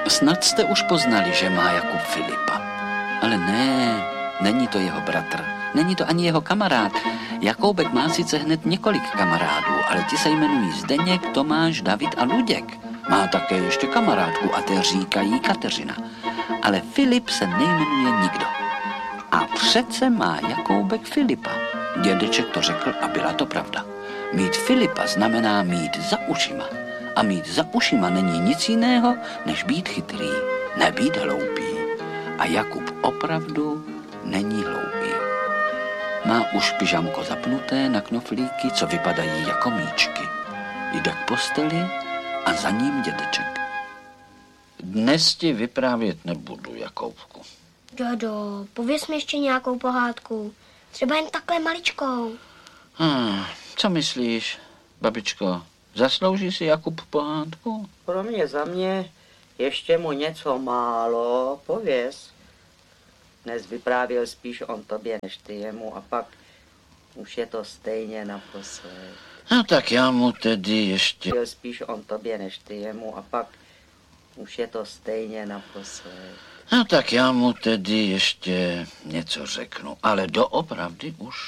Snad jste už poznali, že má Jakub Filipa. Ale ne, není to jeho bratr, není to ani jeho kamarád. Jakoubek má sice hned několik kamarádů, ale ti se jmenují Zdeněk, Tomáš, David a Luděk. Má také ještě kamarádku a te říkají Kateřina. Ale Filip se nejmenuje nikdo. A přece má Jakoubek Filipa. Dědeček to řekl a byla to pravda. Mít Filipa znamená mít za ušima. A mít za ušima není nic jiného, než být chytrý, nebýt hloupý. A Jakub opravdu není hloupý. Má už pyžamko zapnuté na knoflíky, co vypadají jako míčky. Jde k posteli a za ním dědeček. Dnes ti vyprávět nebudu, Jakoubku. Dědo, pověz mi ještě nějakou pohádku. Třeba jen takhle maličkou. Co myslíš, babičko? Zaslouží si Jakub pohádku? Pro mě za mě ještě mu něco málo, pověz. Dnes vyprávěl spíš on tobě, než ty jemu a pak už je to stejně naposled. No tak já mu tedy ještě... Spíš on tobě, než ty jemu a pak už je to stejně naposled. No tak já mu tedy ještě něco řeknu, ale doopravdy už